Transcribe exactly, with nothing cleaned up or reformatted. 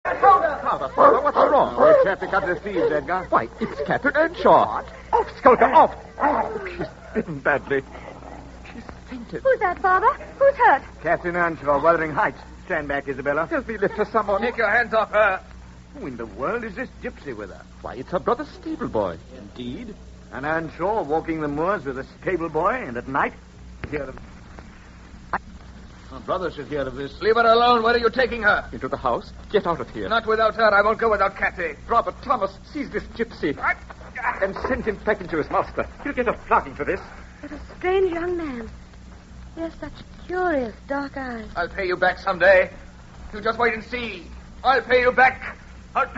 Father, Father, what's wrong? The chap that got the thieves, Edgar. Why, it's Catherine Earnshaw. Off, Skulker, off. Oh, she's bitten badly. She's fainted. Who's that, Father? Who's hurt? Catherine Earnshaw, Wuthering Heights. Stand back, Isabella. Help me lift her, someone. Take your hands off her. Who in the world is this gypsy with her? Why, it's her brother stable boy. Indeed. And Earnshaw walking the moors with a stable boy, and at night... Hear of... Her brother should hear of this. Leave her alone. Where are you taking her? Into the house. Get out of here. Not without her. I won't go without Cathy. Robert Thomas, seize this gypsy. I... And send him back into his master. He'll get a flogging for this. What a strange young man. He has such curious dark eyes. I'll pay you back someday. You just wait and see. I'll pay you back. I'll pay